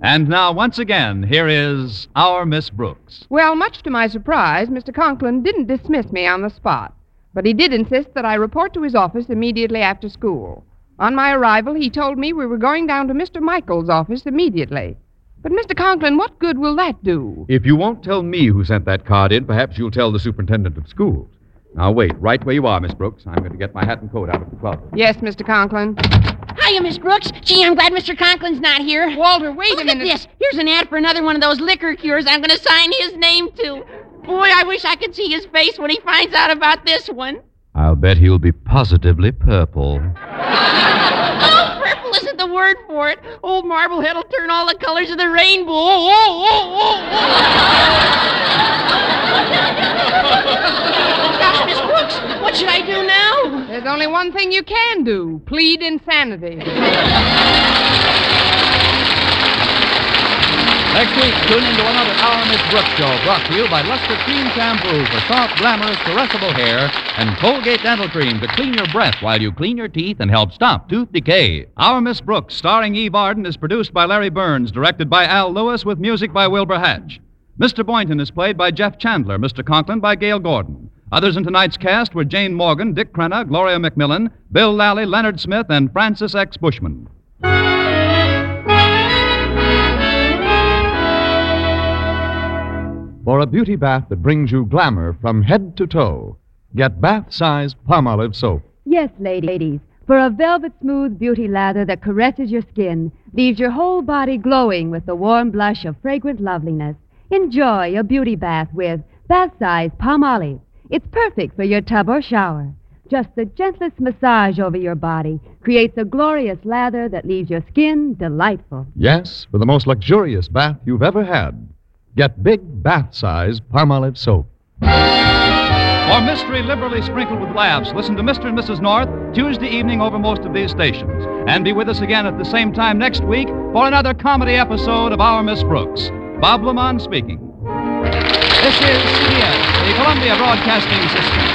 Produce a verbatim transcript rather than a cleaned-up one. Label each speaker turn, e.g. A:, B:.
A: And now, once again, here is our Miss Brooks.
B: Well, much to my surprise, Mister Conklin didn't dismiss me on the spot, but he did insist that I report to his office immediately after school. On my arrival, he told me we were going down to Mister Michael's office immediately. But, Mister Conklin, what good will that do?
C: If you won't tell me who sent that card in, perhaps you'll tell the superintendent of schools. Now, wait, right where you are, Miss Brooks. I'm going to get my hat and coat out of the closet.
B: Yes, Mister Conklin.
D: Hiya, Miss Brooks. Gee, I'm glad Mister Conklin's not here.
B: Walter, wait
D: Look
B: a minute.
D: Look at this. Here's an ad for another one of those liquor cures I'm going to sign his name to. Boy, I wish I could see his face when he finds out about this one.
C: I'll bet he'll be positively purple.
D: Oh, purple isn't the word for it. Old Marblehead will turn all the colors of the rainbow. Oh, oh, oh, oh, oh. Gosh, Miss Brooks, what should I do now?
B: There's only one thing you can do. Plead insanity.
A: Next week, tune into another Our Miss Brooks show brought to you by Luster Cream Shampoo for soft, glamorous, caressable hair and Colgate Dental Cream to clean your breath while you clean your teeth and help stop tooth decay. Our Miss Brooks, starring Eve Arden, is produced by Larry Burns, directed by Al Lewis, with music by Wilbur Hatch. Mister Boynton is played by Jeff Chandler, Mister Conklin by Gail Gordon. Others in tonight's cast were Jane Morgan, Dick Crenna, Gloria McMillan, Bill Lally, Leonard Smith, and Francis X. Bushman.
E: For a beauty bath that brings you glamour from head to toe, get bath-size Palmolive soap.
F: Yes, ladies, for a velvet-smooth beauty lather that caresses your skin, leaves your whole body glowing with the warm blush of fragrant loveliness. Enjoy a beauty bath with bath-size Palmolive. It's perfect for your tub or shower. Just the gentlest massage over your body creates a glorious lather that leaves your skin delightful.
E: Yes, for the most luxurious bath you've ever had. Get big bath-size Palmolive soap.
A: For mystery liberally sprinkled with laughs, listen to Mister and Missus North Tuesday evening over most of these stations. And be with us again at the same time next week for another comedy episode of Our Miss Brooks. Bob Lamont speaking. This is C B S, the Columbia Broadcasting System.